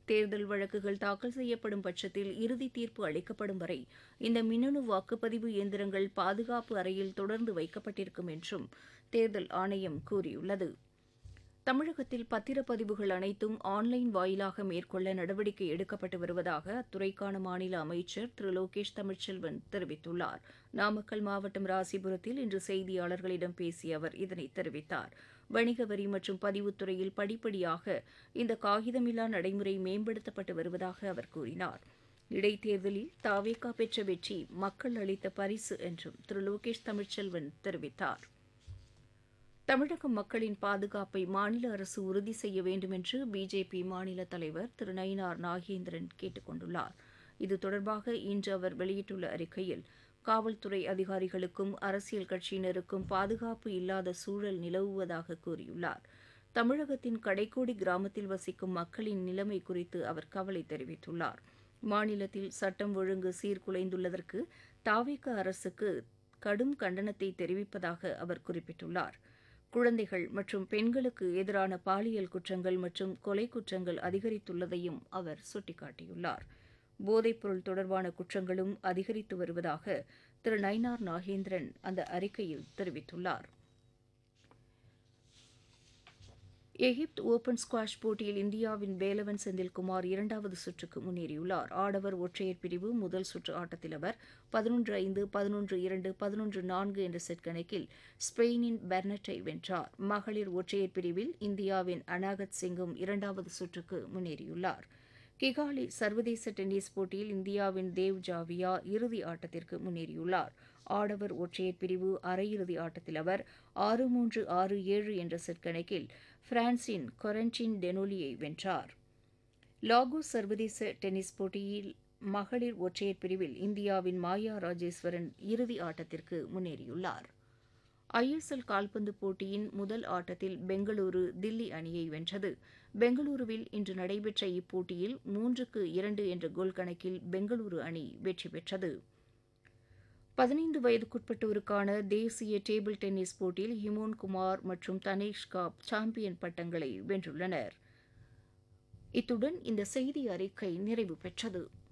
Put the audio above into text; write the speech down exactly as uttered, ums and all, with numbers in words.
தேர்தல் வழக்குகள் தாக்கல் செய்யப்படும் பட்சத்தில் இறுதி தீர்ப்பு அளிக்கப்படும் வரை இந்த மின்னணு வாக்குப்பதிவு இயந்திரங்கள் பாதுகாப்பு அறையில் தொடர்ந்து வைக்கப்பட்டிருக்கும் என்றும் தேர்தல் ஆணையம் கூறியுள்ளது. தமிழகத்தில் பத்திரப்பதிவுகள் அனைத்தும் ஆன்லைன் வாயிலாக மேற்கொள்ள நடவடிக்கை எடுக்கப்பட்டு வருவதாக அத்துறைக்கான மாநில அமைச்சர் திரு லோகேஷ் தமிழ்ச்செல்வன் தெரிவித்துள்ளார். நாமக்கல் மாவட்டம் ராசிபுரத்தில் இன்று செய்தியாளர்களிடம் பேசிய அவர் இதனை தெரிவித்தார். வணிக வரி மற்றும் பதிவுத்துறையில் படிப்படியாக இந்த காகிதமில்லா நடைமுறை மேம்படுத்தப்பட்டு வருவதாக அவர் கூறினார். இடைத்தேர்தலில் தாவேகா பெற்ற வெற்றி மக்கள் அளித்த பரிசு என்றும் திரு லோகேஷ் தமிழ்ச்செல்வன் தெரிவித்தார். தமிழக மக்களின் பாதுகாப்பை மாநில அரசு உறுதி செய்ய வேண்டும் என்று பிஜேபி மாநில தலைவர் திரு நயினார் நாகேந்திரன் கேட்டுக் கொண்டுள்ளார். இது தொடர்பாக இன்று அவர் வெளியிட்டுள்ள அறிக்கையில், காவல்துறை அதிகாரிகளுக்கும் அரசியல் கட்சியினருக்கும் பாதுகாப்பு இல்லாத சூழல் நிலவுவதாக கூறியுள்ளார். தமிழகத்தின் கடைக்கோடி கிராமத்தில் வசிக்கும் மக்களின் நிலைமை குறித்து அவர் கவலை தெரிவித்துள்ளார். மாநிலத்தில் சட்டம் ஒழுங்கு சீர்குலைந்துள்ளதற்கு தாவேகா அரசுக்கு கடும் கண்டனத்தை தெரிவிப்பதாக அவர் குறிப்பிட்டுள்ளார். குழந்தைகள் மற்றும் பெண்களுக்கு எதிரான பாலியல் குற்றங்கள் மற்றும் கொலை குற்றங்கள் அதிகரித்துள்ளதையும் அவர் சுட்டிக்காட்டியுள்ளார். போதைப்பொருள் தொடர்பான குற்றங்களும் அதிகரித்து வருவதாக திரு நயினார் நாகேந்திரன் அந்த அறிக்கையில் தெரிவித்துள்ளார். எகிப்து ஓபன் ஸ்குவாஷ் போட்டியில் இந்தியாவின் வேலவன் செந்தில்குமார் இரண்டாவது சுற்றுக்கு முன்னேறியுள்ளார். ஆடவர் ஒற்றையர் பிரிவு முதல் சுற்று ஆட்டத்தில் அவர் பதினொன்று ஐந்து, பதினொன்று இரண்டு, பதினொன்று நான்கு என்ற செட் கணக்கில் ஸ்பெயினின் பெர்னட்டை வென்றார். மகளிர் ஒற்றையர் பிரிவில் இந்தியாவின் அனாகத் சிங்கும் இரண்டாவது சுற்றுக்கு முன்னேறியுள்ளார். கிகாலி சர்வதேச டென்னிஸ் போட்டியில் இந்தியாவின் தேவ் ஜாவியா இறுதி ஆட்டத்திற்கு முன்னேறியுள்ளார். ஆடவர் ஒற்றையர் பிரிவு அரையிறுதி ஆட்டத்தில் அவர் ஆறு மூன்று, ஆறு ஏழு என்ற செட் கணக்கில் பிரான்சின் கொரண்டின் டெனோலியை வென்றார். லாகோஸ் சர்வதேச டென்னிஸ் போட்டியில் மகளிர் ஒற்றையர் பிரிவில் இந்தியாவின் மாயா ராஜேஸ்வரன் இறுதி ஆட்டத்திற்கு முன்னேறியுள்ளார். ஐ எஸ் எல் கால்பந்து போட்டியின் முதல் ஆட்டத்தில் பெங்களூரு தில்லி அணியை வென்றது. பெங்களூருவில் இன்று நடைபெற்ற இப்போட்டியில் மூன்றுக்கு இரண்டு என்ற கோல் கணக்கில் பெங்களூரு அணி வெற்றி பெற்றது. பதினைந்து வயதுக்குட்பட்டோருக்கான தேசிய டேபிள் டென்னிஸ் போட்டியில் ஹிமோன் குமார் மற்றும் தனேஷ் காப் சாம்பியன் பட்டங்களை வென்றுள்ளனர். இத்துடன் இந்த செய்தி அறிக்கை நிறைவு பெற்றது.